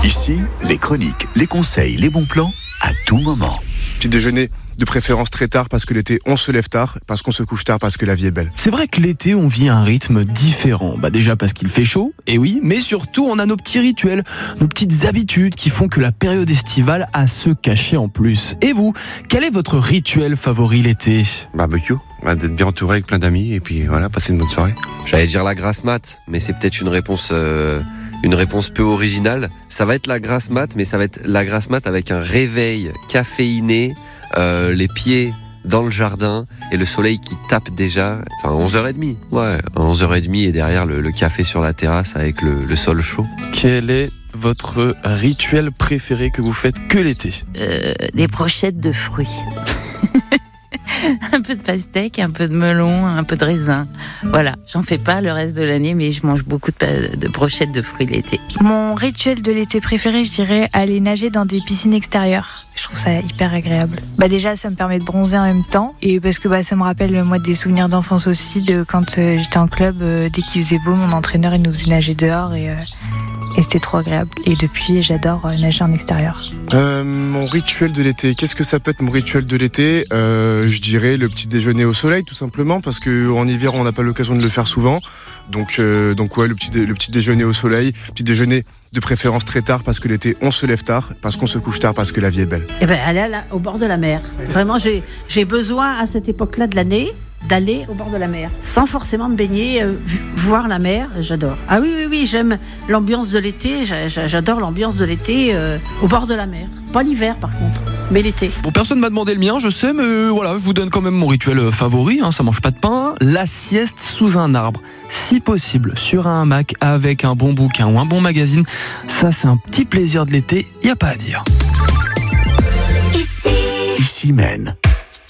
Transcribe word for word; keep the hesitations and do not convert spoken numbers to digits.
Ici, les chroniques, les conseils, les bons plans, à tout moment. Petit déjeuner, de préférence très tard, parce que l'été, on se lève tard, parce qu'on se couche tard, parce que la vie est belle. C'est vrai que l'été, on vit à un rythme différent. Bah déjà parce qu'il fait chaud, et oui, mais surtout, on a nos petits rituels, nos petites habitudes qui font que la période estivale a se cacher en plus. Et vous, quel est votre rituel favori l'été ? Barbecue, bah, d'être bien entouré avec plein d'amis, et puis voilà, passer une bonne soirée. J'allais dire la grasse mat, mais c'est peut-être une réponse... Euh... Une réponse peu originale. Ça va être la grasse mat, mais ça va être la grasse mat avec un réveil caféiné, euh, les pieds dans le jardin et le soleil qui tape déjà. Enfin, onze heures trente. Ouais, onze heures trente et derrière le, le café sur la terrasse avec le, le sol chaud. Quel est votre rituel préféré que vous faites que l'été ? euh, Des brochettes de fruits. Un peu de pastèque, un peu de melon, un peu de raisin. Voilà, j'en fais pas le reste de l'année, mais je mange beaucoup de, de brochettes de fruits l'été. Mon rituel de l'été préféré, je dirais aller nager dans des piscines extérieures. Je trouve ça hyper agréable. Bah déjà, ça me permet de bronzer en même temps, et parce que bah ça me rappelle moi des souvenirs d'enfance aussi, de quand euh, j'étais en club, euh, dès qu'il faisait beau, mon entraîneur il nous faisait nager dehors et euh, Et c'était trop agréable. Et depuis, j'adore nager en extérieur. Euh, mon rituel de l'été, qu'est-ce que ça peut être mon rituel de l'été ? euh, Je dirais le petit déjeuner au soleil, tout simplement, parce qu'en hiver, on n'a pas l'occasion de le faire souvent. Donc, euh, donc ouais, le petit, dé- le petit déjeuner au soleil, petit déjeuner de préférence très tard, parce que l'été, on se lève tard, parce qu'on se couche tard, parce que la vie est belle. Eh ben, aller à la- au bord de la mer. Vraiment, j'ai, j'ai besoin à cette époque-là de l'année d'aller au bord de la mer, sans forcément me baigner, euh, voir la mer, j'adore. Ah oui, oui, oui, j'aime l'ambiance de l'été, j'a- j'a- j'adore l'ambiance de l'été euh, au bord de la mer. Pas l'hiver par contre, mais l'été. Bon, personne m'a demandé le mien, je sais, mais euh, voilà, je vous donne quand même mon rituel favori, hein, ça mange pas de pain, la sieste sous un arbre. Si possible, sur un hamac, avec un bon bouquin ou un bon magazine, ça c'est un petit plaisir de l'été, y a pas à dire. Ici Mène.